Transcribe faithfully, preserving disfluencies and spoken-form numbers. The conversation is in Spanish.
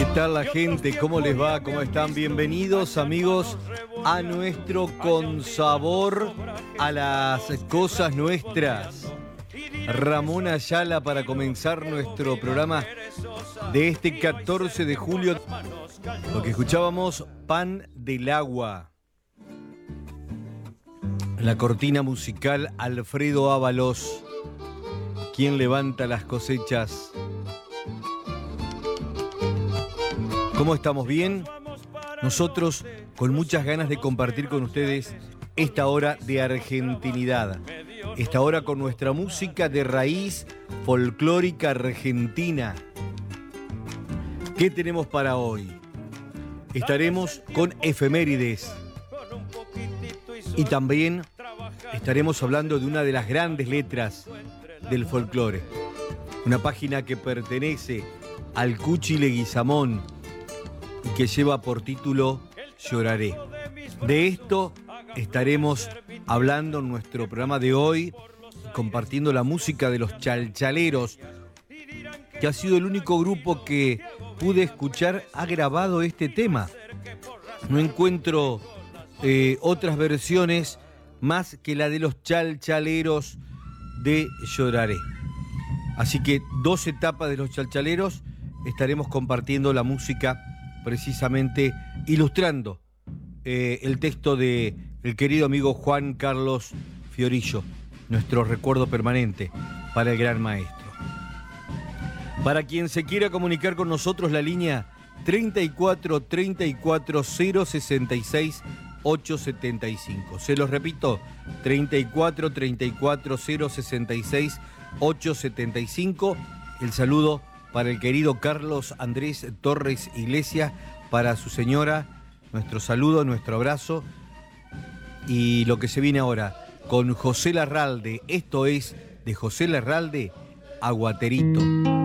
tal la gente? ¿Cómo les va? ¿Cómo están? Bienvenidos, amigos, a nuestro Con Sabor a las Cosas Nuestras. Ramón Ayala para comenzar nuestro programa de este catorce de julio. Lo que escuchábamos, Pan del Agua. La cortina musical, Alfredo Ábalos. ¿Quién levanta las cosechas? ¿Cómo estamos? ¿Bien? Nosotros con muchas ganas de compartir con ustedes esta hora de argentinidad. Esta hora con nuestra música de raíz folclórica argentina. ¿Qué tenemos para hoy? Estaremos con efemérides. Y también estaremos hablando de una de las grandes letras del folclore. Una página que pertenece al Cuchi Leguizamón y que lleva por título Lloraré. De esto estaremos hablando en nuestro programa de hoy, compartiendo la música de los Chalchaleros, que ha sido el único grupo que pude escuchar ha grabado este tema. No encuentro eh, otras versiones más que la de los Chalchaleros de Lloraré. Así que dos etapas de los Chalchaleros estaremos compartiendo la música, precisamente ilustrando eh, el texto de el querido amigo Juan Carlos Fiorillo, nuestro recuerdo permanente para el gran maestro. Para quien se quiera comunicar con nosotros, la línea treinta y cuatro, treinta y cuatro, cero sesenta y seis, ochocientos setenta y cinco. Se los repito, treinta y cuatro, treinta y cuatro, cero sesenta y seis, ochocientos setenta y cinco. El saludo para el querido Carlos Andrés Torres Iglesias, para su señora, nuestro saludo, nuestro abrazo. Y lo que se viene ahora con José Larralde, esto es de José Larralde, Aguaterito.